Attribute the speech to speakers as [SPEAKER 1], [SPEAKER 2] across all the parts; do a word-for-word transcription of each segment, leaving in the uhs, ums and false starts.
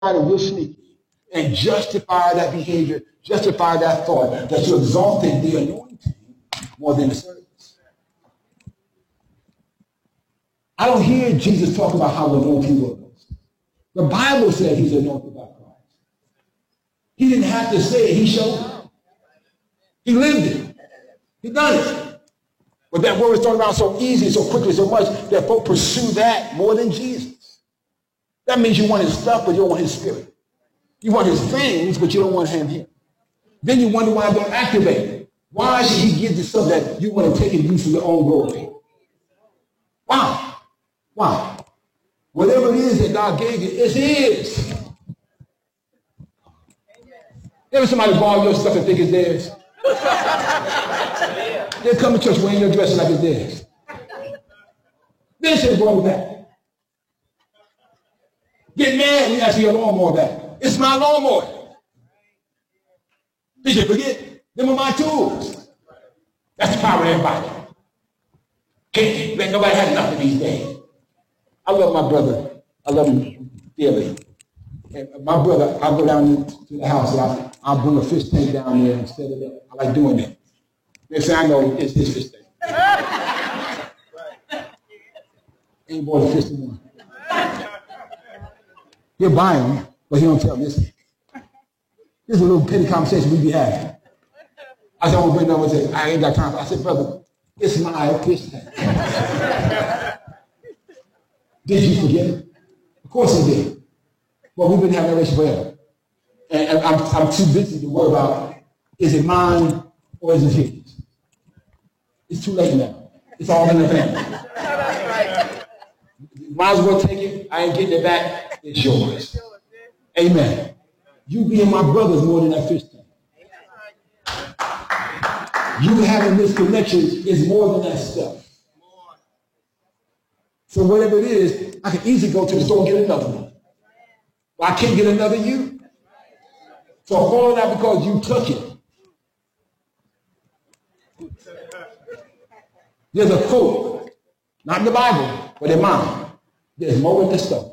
[SPEAKER 1] and real sneaky and justify that behavior, justify that thought, that you exalted the anointing more than the service. I don't hear Jesus talk about how anointed he was. The Bible says he's anointed by Christ. He didn't have to say it, he showed it. He lived it. He done it. But that word is thrown around so easy, so quickly, so much that folks pursue that more than Jesus. That means you want his stuff, but you don't want his spirit. You want his things, but you don't want him here. Then you wonder why it don't activate. Why should he give you something that you want to take and use for your own glory? Why? Why? Whatever it is that God gave you, it's his. Ever somebody borrow your stuff and think it's theirs? They come to church wearing your dress like it's theirs. Then say, borrow back. Get mad when you ask for your lawnmower back. It's my lawnmower. Did you forget? Them are my tools. That's the power of everybody. Can't let nobody have nothing these days. I love my brother. I love him dearly. And my brother, I go down to the house and I, I'll bring a fish tank down there and set it up. I like doing that. Next thing I know, it's his fish tank. Ain't bought a fish anymore. He'll buy them, but he don't tell me this. This is a little petty conversation we be having. I said, I'm going to bring them and say, I ain't got time. I said, brother, it's my fish tank. Did you forget it? Of course he did. Well, we've been having a relationship forever. And, and I'm, I'm too busy to worry about, is it mine or is it his? It's too late now. It's all in the family. Might as well take it. I ain't getting it back. It's yours. Amen. You being my brothers more than that fish tank. You having this connection is more than that stuff. So whatever it is, I can easily go to the store and get another one. Well, I can't get another you. So all of that because you took it. There's a quote, not in the Bible, but in mine. There's more in this stuff.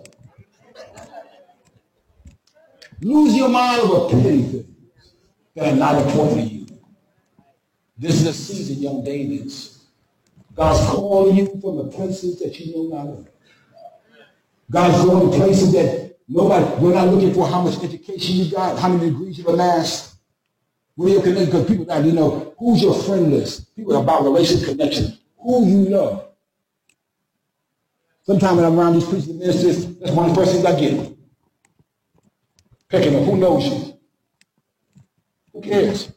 [SPEAKER 1] Lose your mind over petty things that are not important to you. This is a season, young Davids. God's calling you from the places that you know not of. God's going to places that nobody, we're not looking for how much education you got, how many degrees you've amassed. We're here connected because people now, you know, who's your friend list? People are about relationship connection. Who you know. Sometimes when I'm around these preachers and ministers, that's one of the first things I get. Picking up, who knows you? Who cares?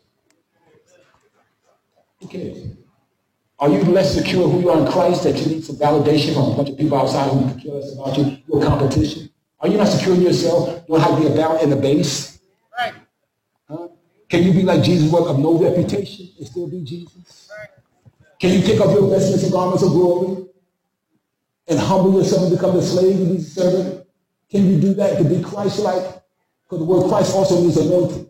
[SPEAKER 1] Who cares? Are you less secure who you are in Christ that you need some validation from a bunch of people outside who can care less about you, your competition? Are you not secure in yourself? Don't have to be about in the base? Right. Huh? Can you be like Jesus, work of no reputation and still be Jesus? Right. Can you take off your vestments and garments of glory and humble yourself and become the slave and be the servant? Can you do that to be Christ-like? Because the word Christ also means anointed.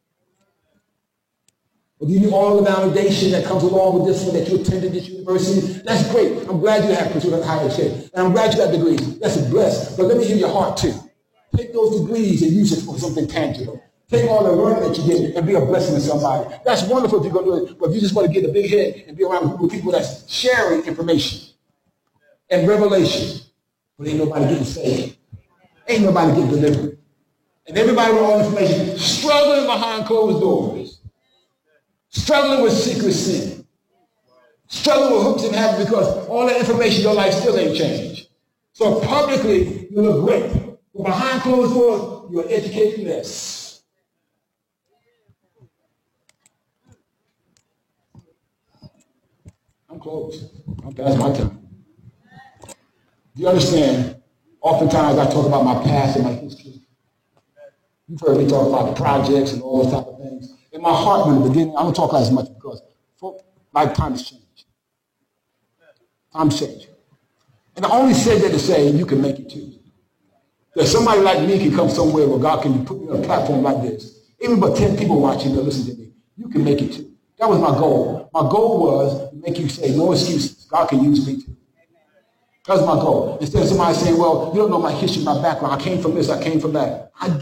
[SPEAKER 1] But do you need all the validation that comes along with this one that you attended this university? That's great. I'm glad you have pursued a higher education. And I'm glad you got degrees. That's a bless. But let me hear your heart too. Take those degrees and use it for something tangible. Take all the learning that you get and be a blessing to somebody. That's wonderful if you're going to do it. But if you just want to get a big head and be around a group of people that's sharing information and revelation, but ain't nobody getting saved. Ain't nobody getting delivered. And everybody with all information struggling behind closed doors. Struggling with secret sin. Struggling with hooks and habits because all that information, your life still ain't changed. So publicly, you look great. But behind closed doors, you're an educated mess. I'm close. I'm past my time. Do you understand? Oftentimes I talk about my past and my history. You've heard me talk about the projects and all those type of things. In my heart, in the beginning, I don't talk as much because like time has changed. Time's changed. And I only said that to say you can make it too. That somebody like me can come somewhere where God can put me on a platform like this. Even but ten people watching or listen to me, you can make it too. That was my goal. My goal was to make you say, no excuses. God can use me too. That's my goal. Instead of somebody saying, well, you don't know my history, my background. I came from this, I came from that. I